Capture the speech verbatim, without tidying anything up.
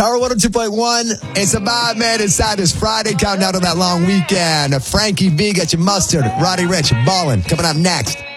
Power one oh two point one. It's a vibe, man. Inside this Friday, counting out on that long weekend. Frankie V got your mustard. Roddy Rich, ballin'. Coming up next.